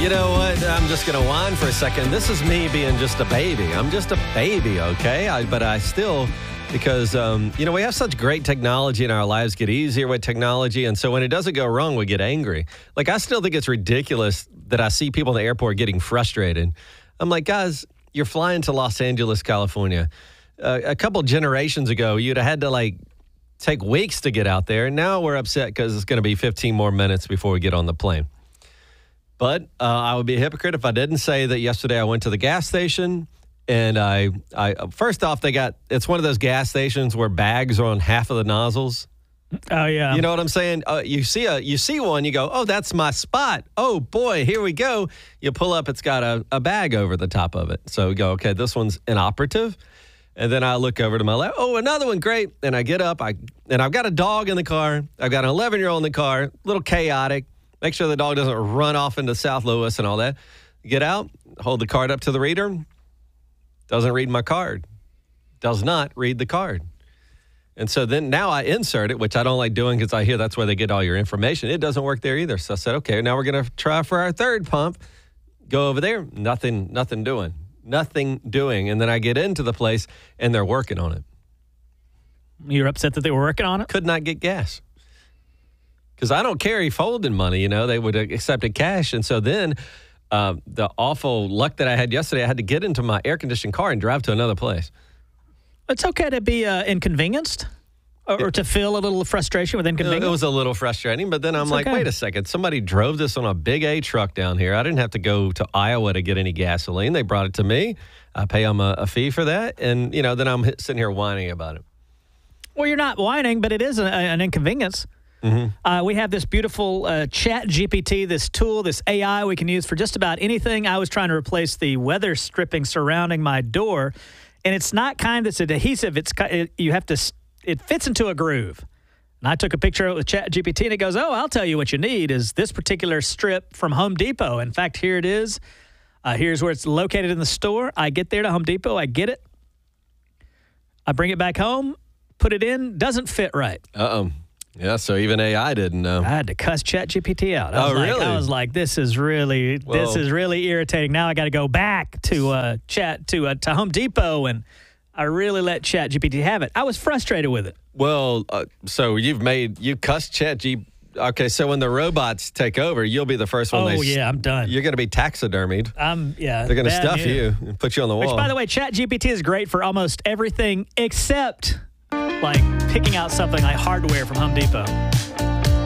You know what? I'm just going to whine for a second. This is me being just a baby. I'm just a baby, okay? But I still, because, we have such great technology and our lives get easier with technology. And so when it doesn't go wrong, we get angry. Like, I still think it's ridiculous that I see people in the airport getting frustrated. I'm like, guys, you're flying to Los Angeles, California. A couple generations ago, you'd have had to, take weeks to get out there. And now we're upset because it's going to be 15 more minutes before we get on the plane. But I would be a hypocrite if I didn't say that yesterday I went to the gas station and I first off, it's one of those gas stations where bags are on half of the nozzles. Oh, yeah. You know what I'm saying? You see one, you go, oh, that's my spot. Oh, boy, here we go. You pull up, it's got a bag over the top of it. So we go, okay, this one's inoperative. And then I look over to my left. Oh, another one, great. And I get up, and I've got a dog in the car. I've got an 11-year-old in the car, a little chaotic. Make sure the dog doesn't run off into South Louis and all that. Get out, hold the card up to the reader. Doesn't read my card. Does not read the card. And so then now I insert it, which I don't like doing because I hear that's where they get all your information. It doesn't work there either. So I said, okay, now we're going to try for our third pump. Go over there. Nothing doing. Nothing doing. And then I get into the place and they're working on it. You're upset that they were working on it? Could not get gas. Because I don't carry folding money, they would have accepted cash. And so then the awful luck that I had yesterday, I had to get into my air-conditioned car and drive to another place. It's okay to be inconvenienced or to feel a little frustration with inconvenience. It was a little frustrating, but then I'm like, wait a second. Somebody drove this on a big A truck down here. I didn't have to go to Iowa to get any gasoline. They brought it to me. I pay them a fee for that. And, then I'm sitting here whining about it. Well, you're not whining, but it is an inconvenience. Mm-hmm. We have this beautiful Chat GPT, this tool, this AI we can use for just about anything. I was trying to replace the weather stripping surrounding my door, and it's not kind that's adhesive. It fits into a groove. And I took a picture of it with Chat GPT, and it goes, oh, I'll tell you what you need is this particular strip from Home Depot. In fact, here it is. Here's where it's located in the store. I get there to Home Depot. I get it. I bring it back home, put it in. Doesn't fit right. Uh-oh. Yeah, so even AI didn't know. I had to cuss ChatGPT out. Really? I was like, this is really irritating. Now I got to go back to Home Depot, and I really let ChatGPT have it. I was frustrated with it. Well, so you cussed ChatGPT. Okay, so when the robots take over, you'll be the first one. I'm done. You're going to be taxidermied. Yeah. They're going to stuff you and put you on the wall. Which, by the way, ChatGPT is great for almost everything except like picking out something like hardware from Home Depot.